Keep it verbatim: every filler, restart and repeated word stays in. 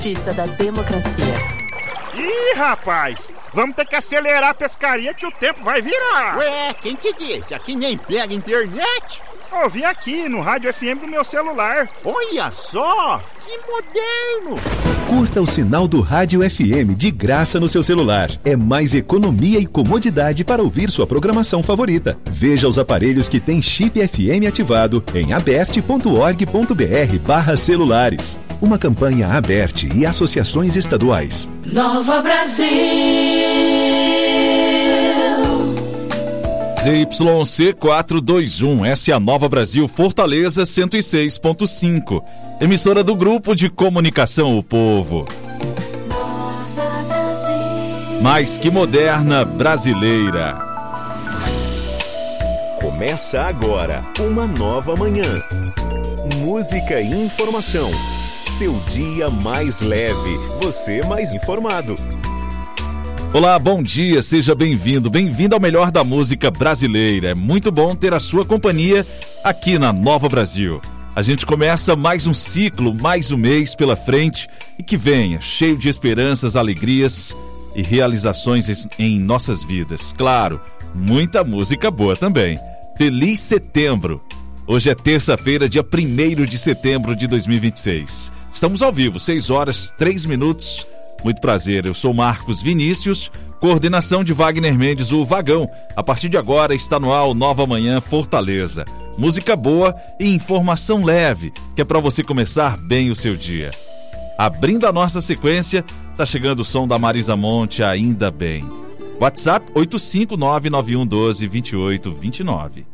Justiça da democracia. Ih, rapaz, vamos ter que acelerar a pescaria que o tempo vai virar. Ué, quem te disse? Aqui nem pega internet. Ouvi aqui no rádio F M do meu celular. Olha só, que moderno. Curta o sinal do rádio F M de graça no seu celular. É mais economia e comodidade para ouvir sua programação favorita. Veja os aparelhos que têm chip F M ativado em aberte ponto org ponto br barra celulares. Uma campanha Aberte e associações estaduais. Nova Brasil. Z Y C quatrocentos e vinte e um, essa é a Nova Brasil Fortaleza cento e seis ponto cinco, emissora do Grupo de Comunicação O Povo. Mais que moderna brasileira. Começa agora uma nova manhã. Música e informação. Seu dia mais leve, você mais informado. Olá, bom dia, seja bem-vindo, bem-vindo ao melhor da música brasileira. É muito bom ter a sua companhia aqui na Nova Brasil. A gente começa mais um ciclo, mais um mês pela frente e que venha cheio de esperanças, alegrias e realizações em nossas vidas. Claro, muita música boa também. Feliz Setembro! Hoje é terça-feira, dia primeiro de setembro de dois mil e vinte e seis. Estamos ao vivo, seis horas, três minutos. Muito prazer, eu sou Marcos Vinícius, coordenação de Wagner Mendes, o Vagão. A partir de agora está no ar o Nova Manhã Fortaleza. Música boa e informação leve, que é para você começar bem o seu dia. Abrindo a nossa sequência, tá chegando o som da Marisa Monte, Ainda Bem. WhatsApp oito cinco nove nove um um dois, dois oito dois nove.